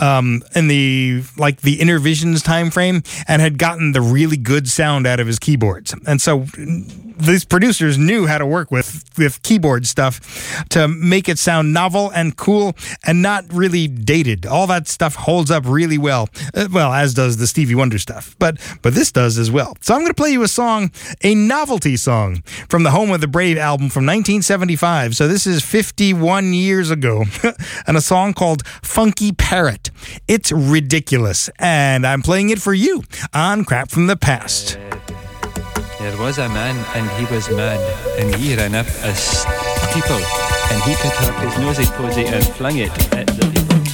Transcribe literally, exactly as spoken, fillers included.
um, in the like the Intervisions time frame and had gotten the really good sound out of his keyboards. And so these producers knew how to work with, with keyboard stuff to make it sound novel and cool and not really dated. All that stuff holds up really well. Uh, well, as does the Stevie Wonder stuff. But but this does as well. So I'm going to play you a song, a novelty song from the Home of the Brave album from nineteen seventy-five. So this is fifty-one years ago. And a song called Funky Parrot. It's ridiculous. And I'm playing it for you on Crap from the Past. There was a man and he was mad, and he ran up a steeple, and he cut off his nosy posy and flung it at the